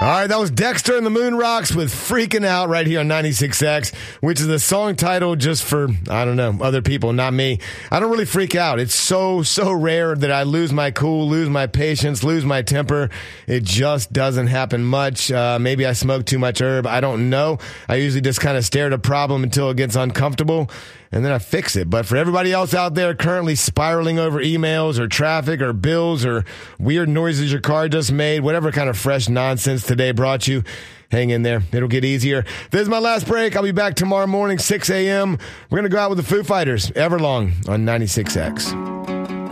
All right, that was Dexter and the Moon Rocks with Freaking Out right here on 96X, which is a song title just for, I don't know, other people, not me. I don't really freak out. It's so rare that I lose my cool, lose my patience, lose my temper. It just doesn't happen much. Maybe I smoke too much herb. I don't know. I usually just kind of stare at a problem until it gets uncomfortable, and then I fix it. But for everybody else out there currently spiraling over emails or traffic or bills or weird noises your car just made, whatever kind of fresh nonsense today brought you, hang in there. It'll get easier. This is my last break. I'll be back tomorrow morning, 6 a.m. We're going to go out with the Foo Fighters, Everlong on 96X.